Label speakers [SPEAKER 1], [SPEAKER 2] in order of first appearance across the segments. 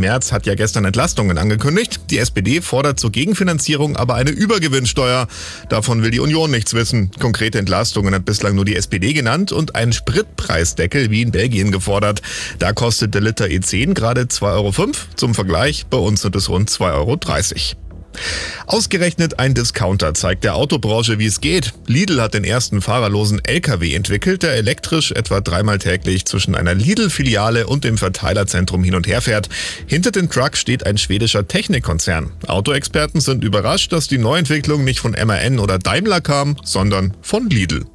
[SPEAKER 1] Merz hat ja gestern Entlastungen angekündigt. Die SPD fordert zur Gegenfinanzierung aber eine Übergewinnsteuer. Davon will die Union nichts wissen. Konkrete Entlastungen hat bislang nur die SPD genannt und einen Spritpreisdeckel wie in Belgien gefordert. Da kostet der Liter E10 gerade 2,05 Euro. Zum Vergleich, bei uns sind es rund 2,30 Euro. Ausgerechnet ein Discounter zeigt der Autobranche, wie es geht. Lidl hat den ersten fahrerlosen LKW entwickelt, der elektrisch etwa 3-mal täglich zwischen einer Lidl-Filiale und dem Verteilerzentrum hin und her fährt. Hinter dem Truck steht ein schwedischer Technikkonzern. Autoexperten sind überrascht, dass die Neuentwicklung nicht von MAN oder Daimler kam, sondern von Lidl.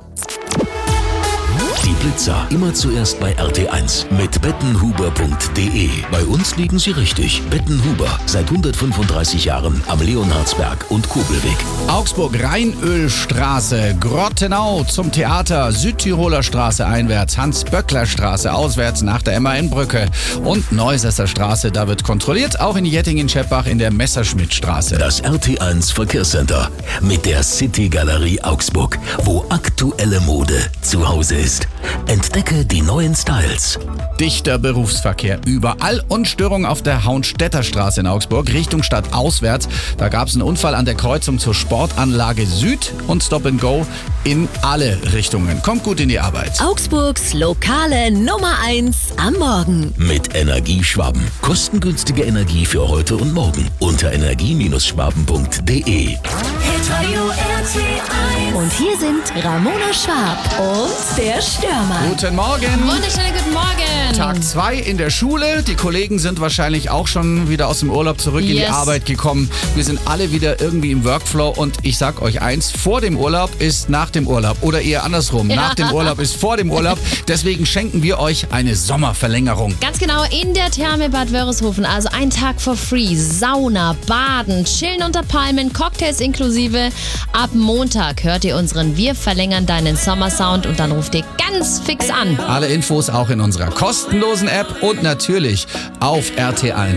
[SPEAKER 2] Die Blitzer immer zuerst bei RT1 mit bettenhuber.de. Bei uns liegen Sie richtig. Bettenhuber, seit 135 Jahren am Leonhardsberg und Kobelweg.
[SPEAKER 3] Augsburg Rheinölstraße, Grottenau zum Theater, Südtiroler Straße einwärts, Hans-Böckler-Straße auswärts nach der MAN-Brücke und Neusesser Straße. Da wird kontrolliert, auch in Jettingen-Scheppach in der Messerschmittstraße.
[SPEAKER 2] Das RT1 Verkehrscenter mit der City Galerie Augsburg, wo aktuelle Mode zu Hause ist. Entdecke die neuen Styles.
[SPEAKER 3] Dichter Berufsverkehr überall und Störung auf der Hauenstädter Straße in Augsburg, Richtung Stadt auswärts. Da gab es einen Unfall an der Kreuzung zur Sportanlage Süd und Stop and Go in alle Richtungen. Kommt gut in die Arbeit.
[SPEAKER 4] Augsburgs lokale Nummer 1 am Morgen.
[SPEAKER 2] Mit Energieschwaben. Kostengünstige Energie für heute und morgen. Unter energie-schwaben.de.
[SPEAKER 4] Hitradio RT1. Und hier sind Ramona Schwab und der Stürmer.
[SPEAKER 3] Guten Morgen.
[SPEAKER 5] Wunderschönen guten Morgen.
[SPEAKER 3] Tag 2 in der Schule. Die Kollegen sind wahrscheinlich auch schon wieder aus dem Urlaub zurück in die Arbeit gekommen. Wir sind alle wieder irgendwie im Workflow und ich sag euch eins, vor dem Urlaub ist nach dem Urlaub oder eher andersrum. Ja. Nach dem Urlaub ist vor dem Urlaub. Deswegen schenken wir euch eine Sommerverlängerung.
[SPEAKER 5] Ganz genau, in der Therme Bad Wörishofen. Also ein Tag for free. Sauna, Baden, Chillen unter Palmen, Cocktails inklusive. Ab Montag hört ihr unseren Wir verlängern deinen Sommersound und dann ruft ihr ganz fix an.
[SPEAKER 3] Alle Infos auch in unserer kostenlosen App und natürlich auf RT1